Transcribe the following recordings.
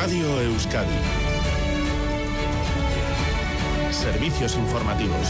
Radio Euskadi. Servicios informativos.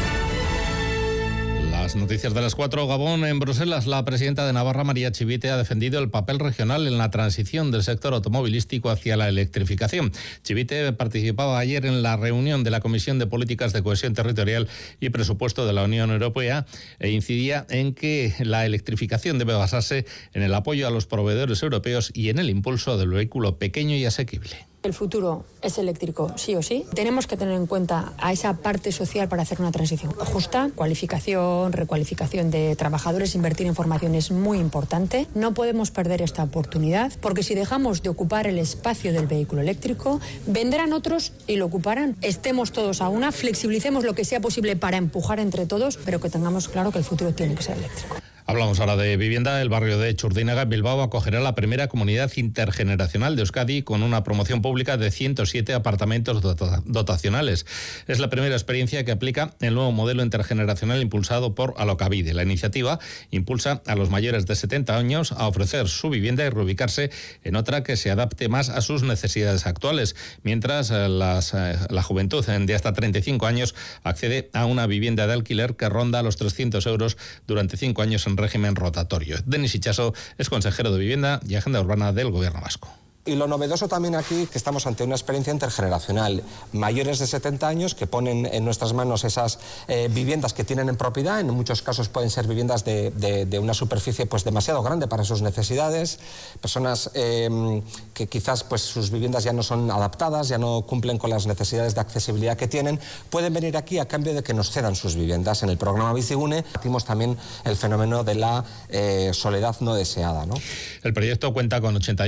Las noticias de las 4. Gabón. En Bruselas, la presidenta de Navarra, María Chivite, ha defendido el papel regional en la transición del sector automovilístico hacia la electrificación. Chivite participaba ayer en la reunión de la Comisión de Políticas de Cohesión Territorial y Presupuesto de la Unión Europea e incidía en que la electrificación debe basarse en el apoyo a los proveedores europeos y en el impulso del vehículo pequeño y asequible. El futuro es eléctrico, sí o sí. Tenemos que tener en cuenta a esa parte social para hacer una transición justa. Cualificación, recualificación de trabajadores, invertir en formación es muy importante. No podemos perder esta oportunidad, porque si dejamos de ocupar el espacio del vehículo eléctrico, vendrán otros y lo ocuparán. Estemos todos a una, flexibilicemos lo que sea posible para empujar entre todos, pero que tengamos claro que el futuro tiene que ser eléctrico. Hablamos ahora de vivienda. El barrio de Churdínaga, Bilbao, acogerá la primera comunidad intergeneracional de Euskadi con una promoción pública de 107 apartamentos dotacionales. Es la primera experiencia que aplica el nuevo modelo intergeneracional impulsado por Alokabide. La iniciativa impulsa a los mayores de 70 años a ofrecer su vivienda y reubicarse en otra que se adapte más a sus necesidades actuales, mientras la juventud de hasta 35 años accede a una vivienda de alquiler que ronda los 300 euros durante 5 años en régimen rotatorio. Denis Itxaso es consejero de Vivienda y Agenda Urbana del Gobierno vasco. Y lo novedoso también aquí que estamos ante una experiencia intergeneracional. Mayores de 70 años que ponen en nuestras manos esas viviendas que tienen en propiedad. En muchos casos pueden ser viviendas de una superficie pues demasiado grande para sus necesidades. Personas que quizás pues sus viviendas ya no son adaptadas, ya no cumplen con las necesidades de accesibilidad que tienen. Pueden venir aquí a cambio de que nos cedan sus viviendas. En el programa Bizigune hicimos también el fenómeno de la soledad no deseada, ¿no? El proyecto cuenta con 80